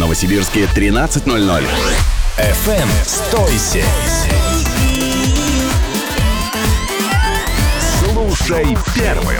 Новосибирске 13:00. FM 107. Слушай первым.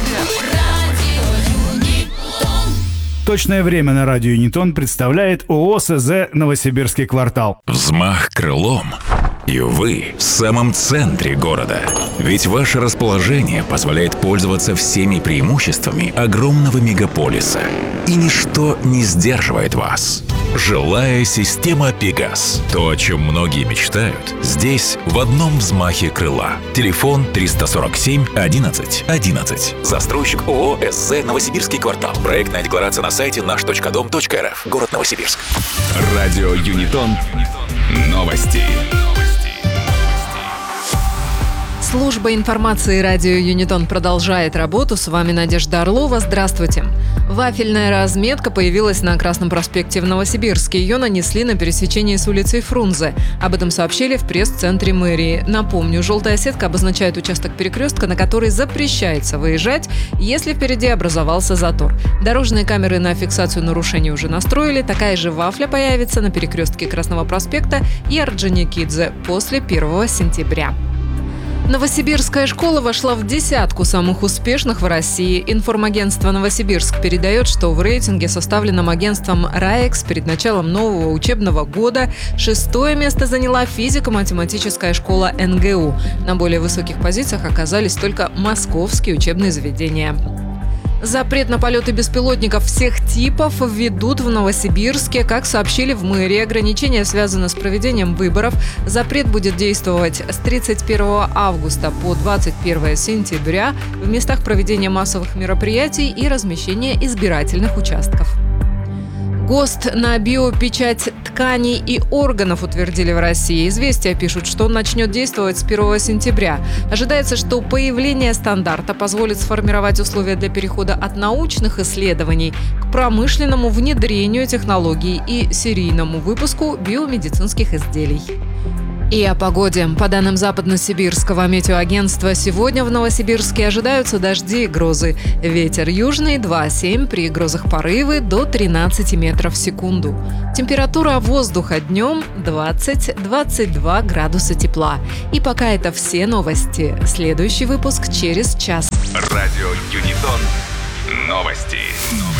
Точное время на радио Юнитон представляет ООО СЗ «Новосибирский квартал». Взмах крылом, и вы в самом центре города. Ведь ваше расположение позволяет пользоваться всеми преимуществами огромного мегаполиса. И ничто не сдерживает вас. Жилая система «Пегас». То, о чем многие мечтают, здесь в одном взмахе крыла. Телефон 347 11 11. Застройщик ООО СЗ «Новосибирский квартал». Проектная декларация на сайте наш.дом.рф. Город Новосибирск. Радио Юнитон. Новости. Служба информации радио Юнитон продолжает работу. С вами Надежда Орлова. Здравствуйте. Вафельная разметка появилась на Красном проспекте в Новосибирске. Ее нанесли на пересечении с улицей Фрунзе. Об этом сообщили в пресс-центре мэрии. Напомню, желтая сетка обозначает участок перекрестка, на который запрещается выезжать, если впереди образовался затор. Дорожные камеры на фиксацию нарушений уже настроили. Такая же вафля появится на перекрестке Красного проспекта и Орджоникидзе после 1 сентября. Новосибирская школа вошла в десятку самых успешных в России. Информагентство «Новосибирск» передает, что в рейтинге, составленном агентством «РАЭКС» перед началом нового учебного года, 6-е место заняла физико-математическая школа НГУ. На более высоких позициях оказались только московские учебные заведения. Запрет на полеты беспилотников всех типов введут в Новосибирске. Как сообщили в мэрии, ограничения связаны с проведением выборов. Запрет будет действовать с 31 августа по 21 сентября в местах проведения массовых мероприятий и размещения избирательных участков. ГОСТ на биопечать тканей и органов утвердили в России. «Известия» пишут, что он начнет действовать с 1 сентября. Ожидается, что появление стандарта позволит сформировать условия для перехода от научных исследований к промышленному внедрению технологий и серийному выпуску биомедицинских изделий. И о погоде. По данным Западно-Сибирского метеоагентства, сегодня в Новосибирске ожидаются дожди и грозы. Ветер южный 2,7, при грозах порывы до 13 метров в секунду. Температура воздуха днем 20-22 градуса тепла. И пока это все новости. Следующий выпуск через час. Радио Юнитон. Новости.